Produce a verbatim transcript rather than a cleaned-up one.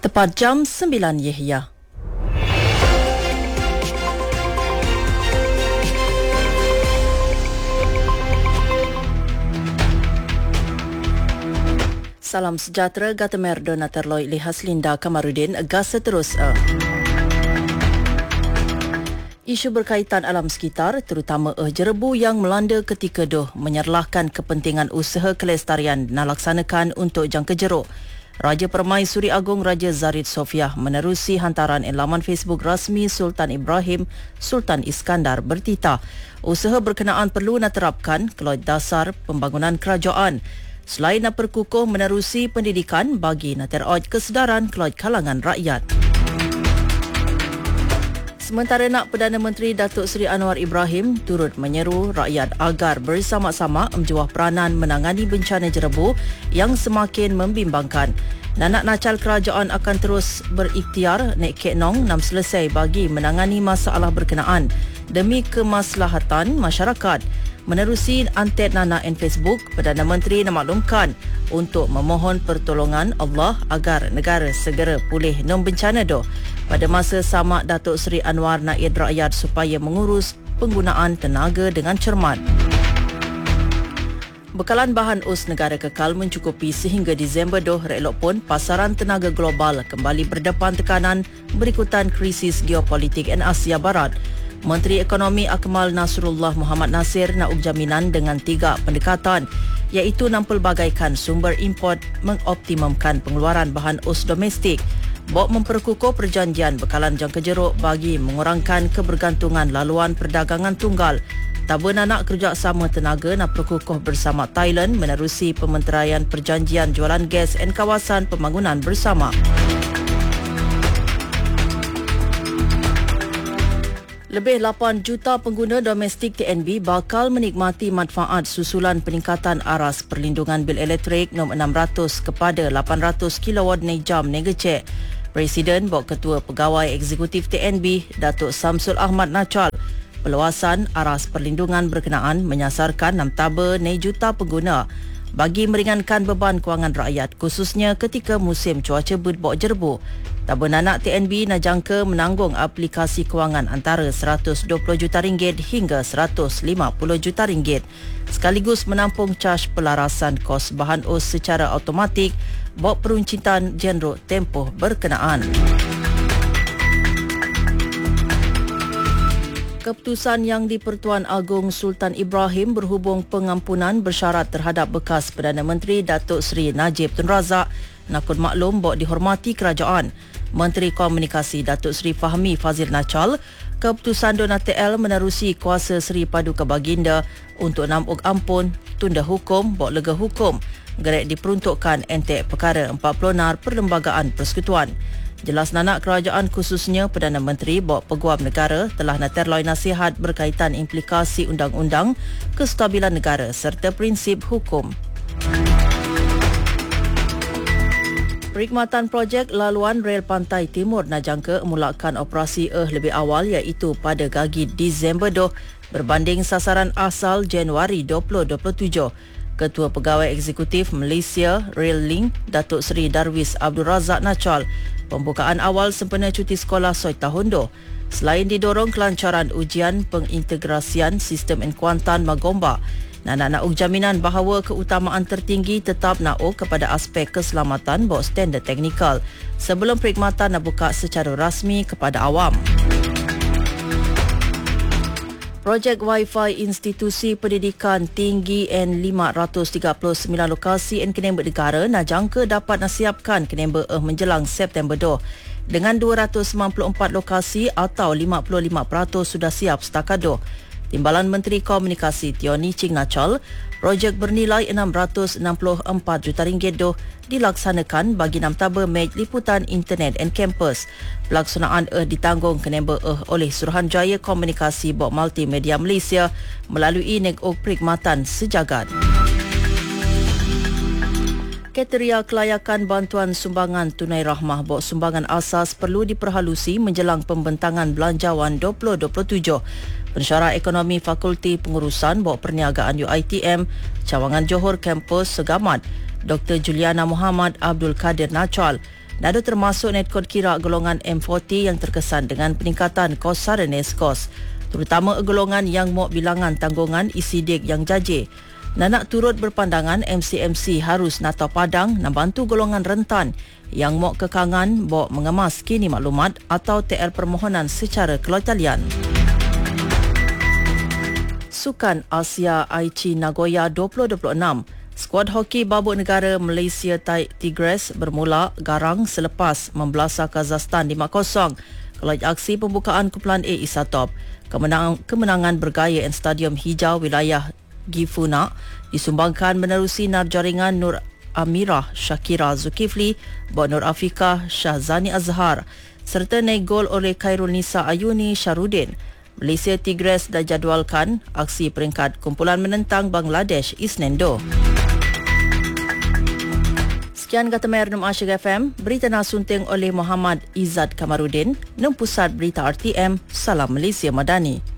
Tepat jam sembilan Yahya. Salam sejahtera, Gata Merdona Terloi Lihas Linda Kamarudin, Gas Seterus. Isu berkaitan alam sekitar, terutama eh jerebu yang melanda ketika doh menyerlahkan kepentingan usaha kelestarian dilaksanakan untuk jangka jeruk. Raja Permaisuri Agong Raja Zarid Sofiah menerusi hantaran laman Facebook rasmi Sultan Ibrahim Sultan Iskandar bertitah usaha berkenaan perlu nak terapkan keloi dasar pembangunan kerajaan selain nak perkukuh menerusi pendidikan bagi nak teroj kesedaran keloi kalangan rakyat. Sementara nak Perdana Menteri Datuk Seri Anwar Ibrahim turut menyeru rakyat agar bersama-sama menjuah peranan menangani bencana jerebu yang semakin membimbangkan. Nanak Nacal Kerajaan akan terus berikhtiar naik kenong nam selesai bagi menangani masalah berkenaan demi kemaslahatan masyarakat. Menerusi antet Nana en Facebook, Perdana Menteri memaklumkan untuk memohon pertolongan Allah agar negara segera pulih nom bencana doh. Pada masa sama, Datuk Seri Anwar naid rakyat supaya mengurus penggunaan tenaga dengan cermat. Bekalan bahan us negara kekal mencukupi sehingga Disember doh, elok pun pasaran tenaga global kembali berdepan tekanan berikutan krisis geopolitik di Asia Barat. Menteri Ekonomi Akmal Nasrullah Muhammad Nasir nak jaminan dengan tiga pendekatan, iaitu enam pelbagaikan sumber import, mengoptimumkan pengeluaran bahan us domestik, bok memperkukuh perjanjian bekalan jangka jeruk bagi mengurangkan kebergantungan laluan perdagangan tunggal. Tabun anak kerjasama tenaga nak perkukuh bersama Thailand menerusi pementeraian perjanjian jualan gas dan kawasan pembangunan bersama. Lebih lapan juta pengguna domestik T N B bakal menikmati manfaat susulan peningkatan aras perlindungan bil elektrik nombor enam ratus kepada lapan ratus kilowatt nei jam nei gecek. Presiden Bok Ketua Pegawai Eksekutif T N B, Datuk Samsul Ahmad Nacal, peluasan aras perlindungan berkenaan menyasarkan enam taba nei juta pengguna bagi meringankan beban kewangan rakyat khususnya ketika musim cuaca berbok jerebu. Tabun anak T N B nak jangka menanggung aplikasi kewangan antara seratus dua puluh juta ringgit hingga seratus lima puluh juta ringgit sekaligus menampung caj pelarasan kos bahan us secara automatik bok peruncitan jenro tempoh berkenaan. Keputusan yang di-Pertuan Agong Sultan Ibrahim berhubung pengampunan bersyarat terhadap bekas Perdana Menteri Datuk Seri Najib Tun Razak nakut maklum bok dihormati kerajaan. Menteri Komunikasi Datuk Seri Fahmi Fazil Nacal, keputusan Dona T L menerusi kuasa Seri Paduka Baginda untuk namuk ampun, tunda hukum, bok lega hukum. Gerek diperuntukkan entek perkara empat puluh nar Perlembagaan Persekutuan. Jelas nanak kerajaan khususnya Perdana Menteri bok peguam negara telah naterloi nasihat berkaitan implikasi undang-undang, kestabilan negara serta prinsip hukum. Perkhidmatan projek laluan rel pantai timur nak jangka mulakan operasi eh lebih awal iaitu pada gagi Disember doh berbanding sasaran asal Januari dua ribu dua puluh tujuh. Ketua Pegawai Eksekutif Malaysia Rail Link, Datuk Seri Darwis Abdul Razak Nacal, pembukaan awal sempena cuti sekolah soi tahun doh. Selain didorong kelancaran ujian pengintegrasian sistem Enkuantan Magomba, Nana nak jaminan bahawa keutamaan tertinggi tetap nak kepada aspek keselamatan bawah standard teknikal sebelum perkhidmatan nak buka secara rasmi kepada awam. Projek Wi-Fi Institusi Pendidikan Tinggi N lima ratus tiga puluh sembilan lokasi N Kenemba Negara nak jangka dapat nasiapkan Kenemba eh menjelang September doh. Dengan dua ratus sembilan puluh empat lokasi atau lima puluh lima peratus sudah siap setakat doh. Timbalan Menteri Komunikasi Tioni Ching Nacal, projek bernilai enam ratus enam puluh empat juta ringgit doh dilaksanakan bagi enam taba mej liputan internet dan kampus. Pelaksanaan eh ditanggung Kenemba eh oleh Suruhanjaya Komunikasi Bok Multimedia Malaysia melalui Nego Perkhidmatan Sejagat. Kriteria kelayakan bantuan sumbangan tunai rahmah bok sumbangan asas perlu diperhalusi menjelang pembentangan belanjawan dua ribu dua puluh tujuh. Pensyarah Ekonomi Fakulti Pengurusan bok Perniagaan U I T M, Cawangan Johor Kampus Segamat, Doktor Juliana Muhammad Abdul Kadir Nacal, Nado termasuk netkod kira golongan M empat puluh yang terkesan dengan peningkatan kos sara Neskos, terutama golongan yang mau bilangan tanggungan isidik yang jajir. Nanak turut berpandangan M C M C harus natau padang nak bantu golongan rentan yang mau kekangan bawa mengemas kini maklumat atau T R permohonan secara kelotalian. Sukan Asia Aichi Nagoya dua ribu dua puluh enam. Skuad hoki babuk negara Malaysia Tigres bermula garang selepas membelasah Kazakhstan lima kosong. Kelaj aksi pembukaan kumpulan A Isatop, kemenangan, kemenangan bergaya di Stadium Hijau wilayah Gifuna disumbangkan menerusi nar jaringan Nur Amirah Shakira Zulkifli, Bok Nur Afiqah Syahzani Azhar serta naik gol oleh Khairul Nisa Ayuni Syarudin. Malaysia Tigres dah jadualkan aksi peringkat kumpulan menentang Bangladesh Isnindo. Sekian kata Merdum Asyik F M, berita nasunting oleh Muhammad Izzat Kamarudin, enam Pusat Berita R T M, Salam Malaysia Madani.